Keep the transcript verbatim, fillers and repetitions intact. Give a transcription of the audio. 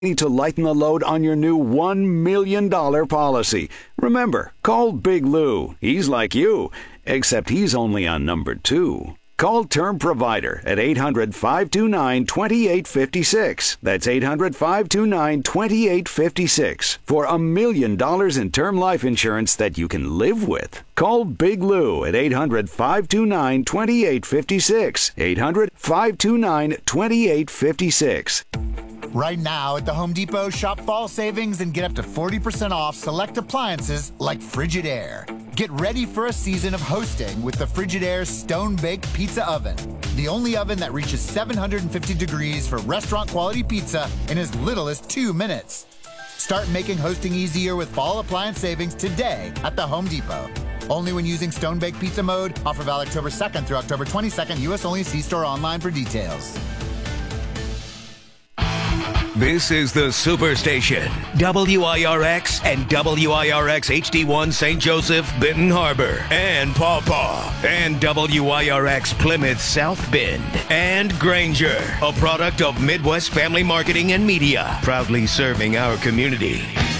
Need to lighten the load on your new one million dollars policy. Remember, call Big Lou. He's like you, except he's only on number two. Call Term Provider at eight hundred, five two nine, two eight five six. That's eight hundred, five two nine, two eight five six for a million dollars in term life insurance that you can live with. Call Big Lou at eight hundred, five two nine, two eight five six. eight hundred, five two nine, two eight five six. Right now at the Home Depot, shop fall savings and get up to forty percent off select appliances like Frigidaire. Get ready for a season of hosting with the Frigidaire Stone Baked Pizza Oven. The only oven that reaches seven hundred fifty degrees for restaurant quality pizza in as little as two minutes. Start making hosting easier with fall appliance savings today at the Home Depot. Only when using Stone Baked Pizza mode. Offer valid October second through October twenty-second. U S only. See store online for details. This is the Superstation, W I R X and W I R X H D one Saint Joseph, Benton Harbor, and Paw Paw, and W I R X Plymouth South Bend, and Granger, a product of Midwest Family Marketing and Media, proudly serving our community.